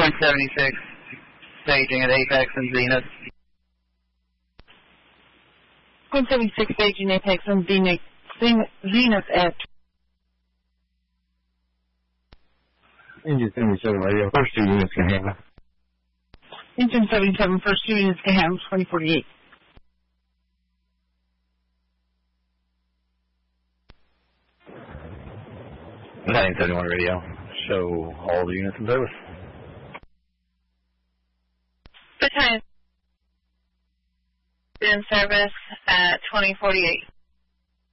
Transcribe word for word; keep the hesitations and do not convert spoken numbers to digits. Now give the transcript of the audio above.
one seventy-six, staging at Apex and Zenith. one seventy-six, staging Apex and Zenith, Zenith at... Engine seventy-seven radio, first two units can handle. Engine seventy-seven, first two units can handle, twenty forty-eight. nine seventy-one radio, show all the units in service. Battalion in service at twenty forty-eight.